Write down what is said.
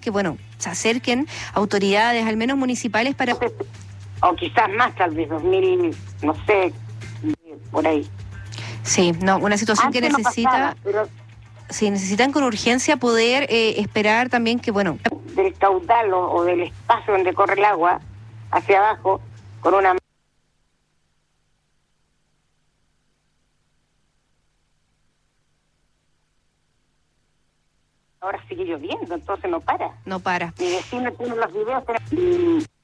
que, bueno, se acerquen autoridades, al menos municipales, para... O quizás más, tal vez 2000, no sé, por ahí. Sí, no, una situación Antes que no necesita... pasaba, pero Sí, necesitan con urgencia poder esperar también que, bueno... del caudal o del espacio donde corre el agua hacia abajo, con una... Ahora sigue lloviendo, entonces no para. No para. Mi vecino tiene los videos...